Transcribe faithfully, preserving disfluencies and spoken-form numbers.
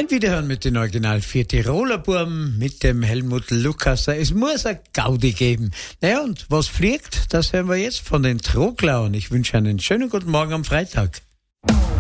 Ein Wiederhören mit den Original vier Tiroler Burm, mit dem Helmut Lukasser. Es muss eine Gaudi geben. Naja, und was fliegt, das hören wir jetzt von den Troglauen. Ich wünsche einen schönen guten Morgen am Freitag.